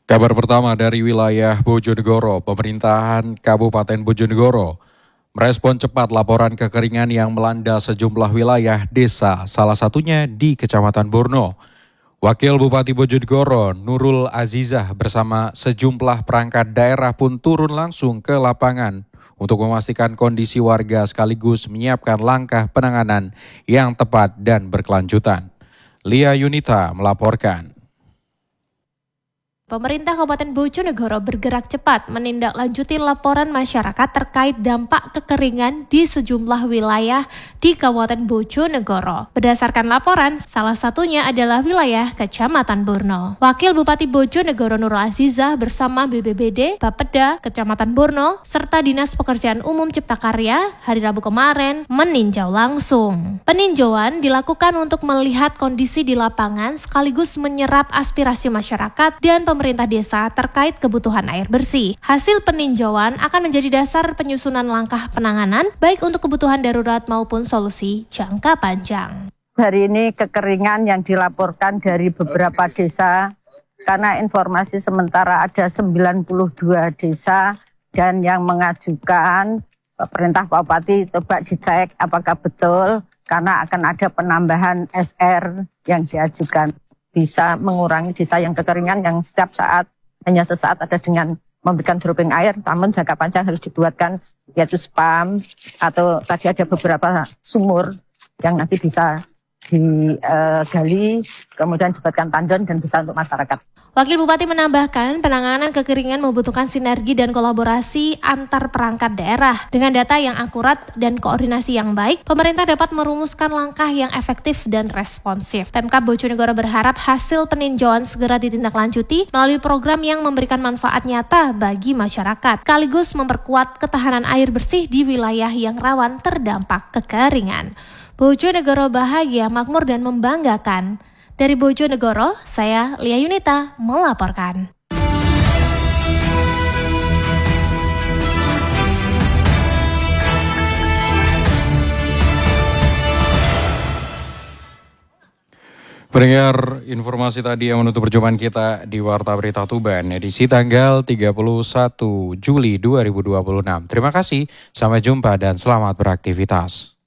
Kabar pertama dari wilayah Bojonegoro, pemerintahan Kabupaten Bojonegoro merespon cepat laporan kekeringan yang melanda sejumlah wilayah desa, salah satunya di Kecamatan Borno. Wakil Bupati Bojonegoro, Nurul Azizah bersama sejumlah perangkat daerah pun turun langsung ke lapangan untuk memastikan kondisi warga sekaligus menyiapkan langkah penanganan yang tepat dan berkelanjutan. Lia Yunita melaporkan. Pemerintah Kabupaten Bojonegoro bergerak cepat menindaklanjuti laporan masyarakat terkait dampak kekeringan di sejumlah wilayah di Kabupaten Bojonegoro. Berdasarkan laporan, salah satunya adalah wilayah Kecamatan Borno. Wakil Bupati Bojonegoro Nurul Azizah bersama BPBD, Bapeda, Kecamatan Borno, serta Dinas Pekerjaan Umum Cipta Karya hari Rabu kemarin meninjau langsung. Peninjauan dilakukan untuk melihat kondisi di lapangan sekaligus menyerap aspirasi masyarakat dan pemerintah desa terkait kebutuhan air bersih. Hasil peninjauan akan menjadi dasar penyusunan langkah penanganan baik untuk kebutuhan darurat maupun solusi jangka panjang. Hari ini kekeringan yang dilaporkan dari beberapa desa karena informasi sementara ada 92 desa dan yang mengajukan pemerintah Bupati coba dicek apakah betul karena akan ada penambahan SR yang diajukan. Bisa mengurangi desa yang kekeringan yang setiap saat hanya sesaat ada dengan memberikan dropping air, namun jangka panjang harus dibuatkan yaitu spam atau tadi ada beberapa sumur yang nanti bisa digali, kemudian dibuatkan tandon dan bisa untuk masyarakat. Wakil Bupati menambahkan penanganan kekeringan membutuhkan sinergi dan kolaborasi antar perangkat daerah. Dengan data yang akurat dan koordinasi yang baik, pemerintah dapat merumuskan langkah yang efektif dan responsif. Pemkab Bojonegoro berharap hasil peninjauan segera ditindaklanjuti melalui program yang memberikan manfaat nyata bagi masyarakat, sekaligus memperkuat ketahanan air bersih di wilayah yang rawan terdampak kekeringan. Bojonegoro bahagia, makmur dan membanggakan. Dari Bojonegoro, saya Lia Yunita melaporkan. Pendengar, informasi tadi yang menutup perjumpaan kita di Warta Berita Tuban, edisi tanggal 31 Juli 2026. Terima kasih, sampai jumpa dan selamat beraktivitas.